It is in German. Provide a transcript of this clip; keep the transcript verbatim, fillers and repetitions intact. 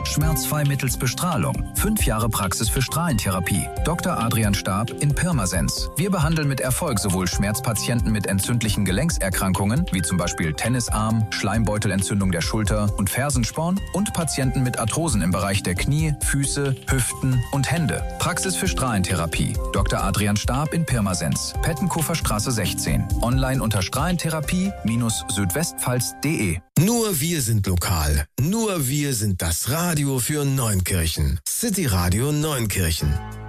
Schmerzfrei mittels Bestrahlung. Fünf Jahre Praxis für Strahlentherapie. Doktor Adrian Staab in Pirmasens. Wir behandeln mit Erfolg sowohl Schmerzpatienten mit entzündlichen Gelenkserkrankungen, wie zum Beispiel Tennisarm, Schleimbeutelentzündung der Schulter und Fersensporn und Patienten mit Arthrosen im Bereich der Knie, Füße, Hüften und Hände. Praxis für Strahlentherapie. Doktor Adrian Staab in Pirmasens. Pettenkofer Straße sechzehn. Online unter strahlentherapie Südwestpfalz punkt de. Nur wir sind lokal. Nur wir sind das Radio für Neunkirchen. City Radio Neunkirchen.